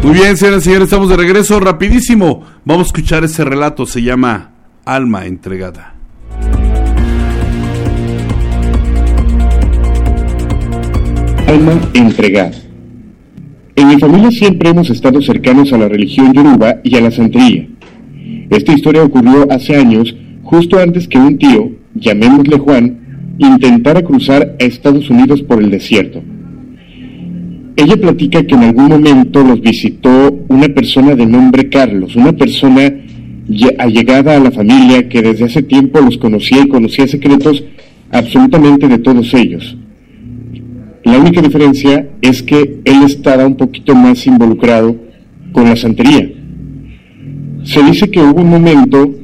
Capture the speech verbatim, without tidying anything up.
Muy bien, señoras y señores, estamos de regreso rapidísimo. Vamos a escuchar ese relato, se llama Alma Entregada. Alma Entregada. En mi familia siempre hemos estado cercanos a la religión yoruba y a la santería. Esta historia ocurrió hace años, justo antes que un tío, llamémosle Juan, intentara cruzar a Estados Unidos por el desierto. Ella platica que en algún momento los visitó una persona de nombre Carlos, una persona allegada a la familia que desde hace tiempo los conocía y conocía secretos absolutamente de todos ellos. La única diferencia es que él estaba un poquito más involucrado con la santería. Se dice que hubo un momento